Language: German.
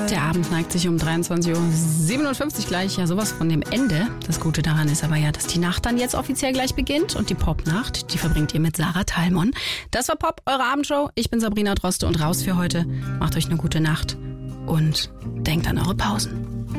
Der Abend neigt sich um 23.57 Uhr gleich. Ja, sowas von dem Ende. Das Gute daran ist aber ja, dass die Nacht dann jetzt offiziell gleich beginnt. Und die Popnacht, die verbringt ihr mit Sarah Thalmon. Das war Pop, eure Abendshow. Ich bin Sabrina Droste und raus für heute. Macht euch eine gute Nacht und denkt an eure Pausen.